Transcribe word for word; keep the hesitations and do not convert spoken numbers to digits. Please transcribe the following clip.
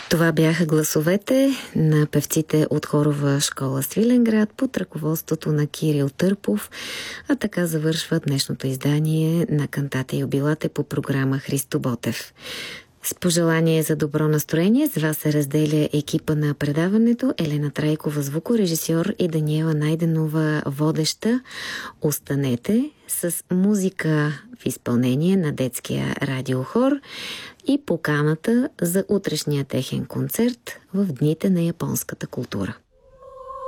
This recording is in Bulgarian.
Това бяха гласовете на певците от хорова школа Свиленград под ръководството на Кирил Търпов, а така завършва днешното издание на Кантата юбилате по програма Христо Ботев. С пожелание за добро настроение с вас се разделя екипа на предаването: Елена Трайкова, звукорежисьор, и Даниела Найденова, водеща. Останете с музика в изпълнение на детския радиохор и поканата за утрешния техен концерт в Дните на японската култура.